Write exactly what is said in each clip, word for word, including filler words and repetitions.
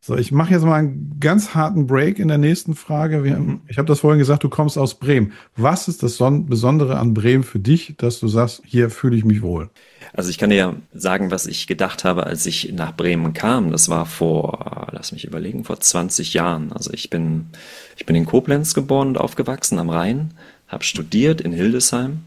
So, ich mache jetzt mal einen ganz harten Break in der nächsten Frage. Wir, Mhm. ich habe das vorhin gesagt, du kommst aus Bremen. Was ist das Son Besondere an Bremen für dich, dass du sagst, hier fühle ich mich wohl? Also ich kann dir ja sagen, was ich gedacht habe, als ich nach Bremen kam. Das war vor, lass mich überlegen, vor zwanzig Jahren. Also ich bin, ich bin in Koblenz geboren und aufgewachsen am Rhein, habe studiert in Hildesheim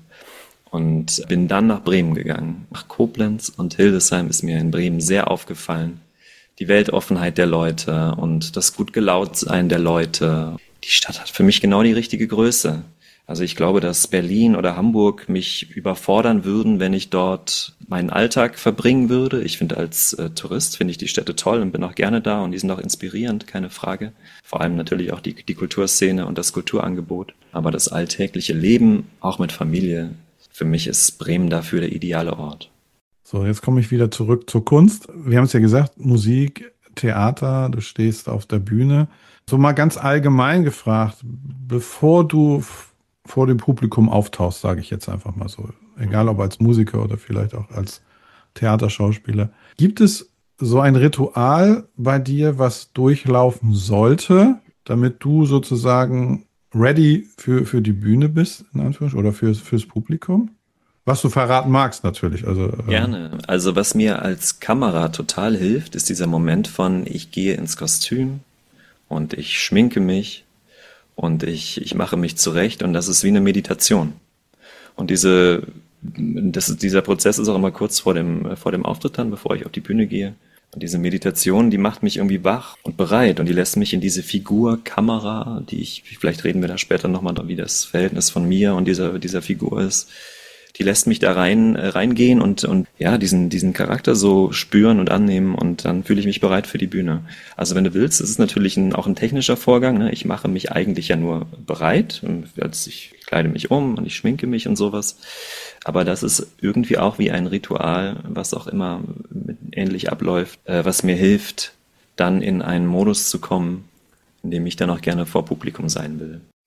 und bin dann nach Bremen gegangen. Nach Koblenz und Hildesheim ist mir in Bremen sehr aufgefallen. Die Weltoffenheit der Leute und das gut gelaunt sein der Leute. Die Stadt hat für mich genau die richtige Größe. Also ich glaube, dass Berlin oder Hamburg mich überfordern würden, wenn ich dort meinen Alltag verbringen würde. Ich finde, als äh, Tourist finde ich die Städte toll und bin auch gerne da und die sind auch inspirierend, keine Frage. Vor allem natürlich auch die, die Kulturszene und das Kulturangebot. Aber das alltägliche Leben, auch mit Familie, für mich ist Bremen dafür der ideale Ort. So, jetzt komme ich wieder zurück zur Kunst. Wir haben es ja gesagt, Musik, Theater, du stehst auf der Bühne. So mal ganz allgemein gefragt, bevor du f- vor dem Publikum auftauchst, sage ich jetzt einfach mal so, egal ob als Musiker oder vielleicht auch als Theaterschauspieler, gibt es so ein Ritual bei dir, was durchlaufen sollte, damit du sozusagen ready für, für die Bühne bist, in Anführungsstrichen, oder fürs, fürs Publikum? Was du verraten magst, natürlich. Also, ähm, Gerne. Also was mir als Kamera total hilft, ist dieser Moment von, ich gehe ins Kostüm und ich schminke mich und ich, ich mache mich zurecht und das ist wie eine Meditation. Und diese, das ist, dieser Prozess ist auch immer kurz vor dem, vor dem Auftritt dann, bevor ich auf die Bühne gehe. Und diese Meditation, die macht mich irgendwie wach und bereit und die lässt mich in diese Figur Kamera, die ich, vielleicht reden wir da später nochmal, wie das Verhältnis von mir und dieser, dieser Figur ist, die lässt mich da rein, äh, reingehen und, und ja, diesen, diesen Charakter so spüren und annehmen und dann fühle ich mich bereit für die Bühne. Also wenn du willst, ist es natürlich ein, auch ein technischer Vorgang, ne? Ich mache mich eigentlich ja nur bereit, als ich kleide mich um und ich schminke mich und sowas. Aber das ist irgendwie auch wie ein Ritual, was auch immer ähnlich abläuft, äh, was mir hilft, dann in einen Modus zu kommen, in dem ich dann auch gerne vor Publikum sein will.